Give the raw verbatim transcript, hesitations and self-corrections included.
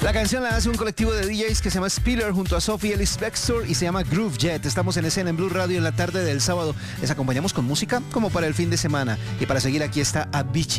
La canción la hace un colectivo de D Js que se llama Spiller junto a Sophie Ellis Bextor y se llama Groove Jet. Estamos en escena en Blue Radio en la tarde del sábado. Les acompañamos con música como para el fin de semana. Y para seguir aquí está Avicii.